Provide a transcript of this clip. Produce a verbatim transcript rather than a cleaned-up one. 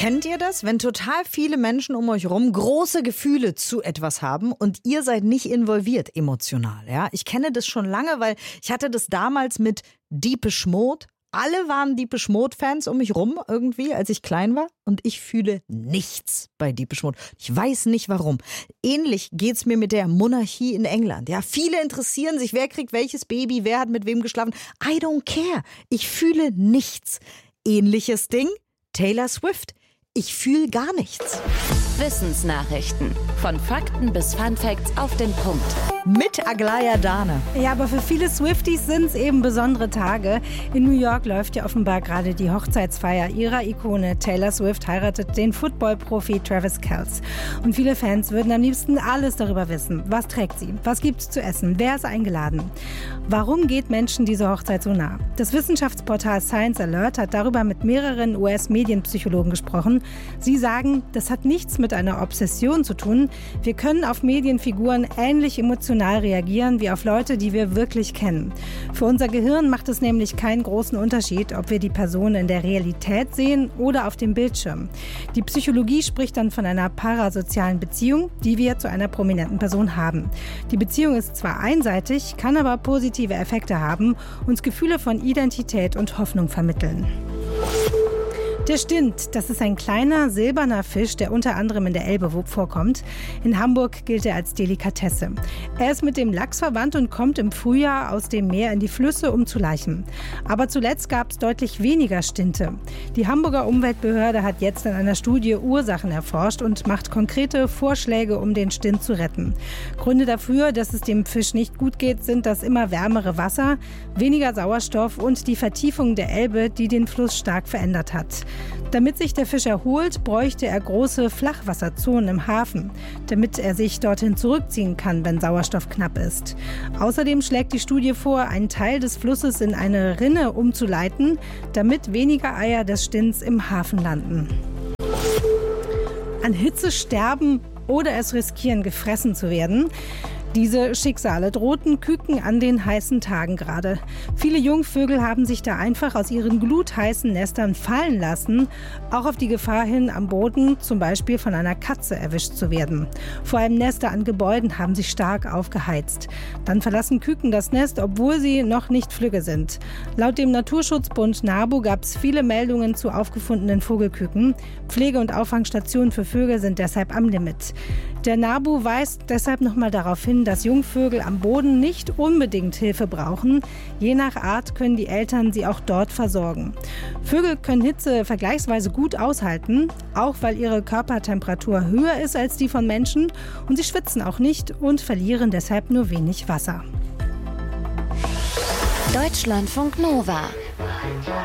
Kennt ihr das, wenn total viele Menschen um euch rum große Gefühle zu etwas haben und ihr seid nicht involviert emotional? Ja, ich kenne das schon lange, weil ich hatte das damals mit Deepish Mode. Alle waren Deepish Mode-Fans um mich rum irgendwie, als ich klein war. Und ich fühle nichts bei Deepish Mode. Ich weiß nicht warum. Ähnlich geht's mir mit der Monarchie in England. Ja, viele interessieren sich, wer kriegt welches Baby, wer hat mit wem geschlafen. I don't care. Ich fühle nichts. Ähnliches Ding, Taylor Swift. Ich fühle gar nichts. Wissensnachrichten. Von Fakten bis Funfacts auf den Punkt. Mit Aglaya Dane. Ja, aber für viele Swifties sind es eben besondere Tage. In New York läuft ja offenbar gerade die Hochzeitsfeier ihrer Ikone. Taylor Swift heiratet den Football-Profi Travis Kelce. Und viele Fans würden am liebsten alles darüber wissen. Was trägt sie? Was gibt's zu essen? Wer ist eingeladen? Warum geht Menschen diese Hochzeit so nah? Das Wissenschaftsportal Science Alert hat darüber mit mehreren U S-Medienpsychologen gesprochen. Sie sagen, das hat nichts mit einer Obsession zu tun. Wir können auf Medienfiguren ähnlich emotional reagieren wie auf Leute, die wir wirklich kennen. Für unser Gehirn macht es nämlich keinen großen Unterschied, ob wir die Person in der Realität sehen oder auf dem Bildschirm. Die Psychologie spricht dann von einer parasozialen Beziehung, die wir zu einer prominenten Person haben. Die Beziehung ist zwar einseitig, kann aber positive Effekte haben, uns Gefühle von Identität und Hoffnung vermitteln. Der Stint, das ist ein kleiner silberner Fisch, der unter anderem in der Elbe vorkommt. In Hamburg gilt er als Delikatesse. Er ist mit dem Lachs verwandt und kommt im Frühjahr aus dem Meer in die Flüsse, um zu laichen. Aber zuletzt gab es deutlich weniger Stinte. Die Hamburger Umweltbehörde hat jetzt in einer Studie Ursachen erforscht und macht konkrete Vorschläge, um den Stint zu retten. Gründe dafür, dass es dem Fisch nicht gut geht, sind das immer wärmere Wasser, weniger Sauerstoff und die Vertiefung der Elbe, die den Fluss stark verändert hat. Damit sich der Fisch erholt, bräuchte er große Flachwasserzonen im Hafen, damit er sich dorthin zurückziehen kann, wenn Sauerstoff knapp ist. Außerdem schlägt die Studie vor, einen Teil des Flusses in eine Rinne umzuleiten, damit weniger Eier des Stints im Hafen landen. An Hitze sterben oder es riskieren, gefressen zu werden. Diese Schicksale drohten Küken an den heißen Tagen gerade. Viele Jungvögel haben sich da einfach aus ihren glutheißen Nestern fallen lassen, auch auf die Gefahr hin, am Boden zum Beispiel von einer Katze erwischt zu werden. Vor allem Nester an Gebäuden haben sich stark aufgeheizt. Dann verlassen Küken das Nest, obwohl sie noch nicht flügge sind. Laut dem Naturschutzbund NABU gab es viele Meldungen zu aufgefundenen Vogelküken. Pflege- und Auffangstationen für Vögel sind deshalb am Limit. Der NABU weist deshalb nochmal darauf hin, dass Jungvögel am Boden nicht unbedingt Hilfe brauchen. Je nach Art können die Eltern sie auch dort versorgen. Vögel können Hitze vergleichsweise gut aushalten, auch weil ihre Körpertemperatur höher ist als die von Menschen. Und sie schwitzen auch nicht und verlieren deshalb nur wenig Wasser. Deutschlandfunk Nova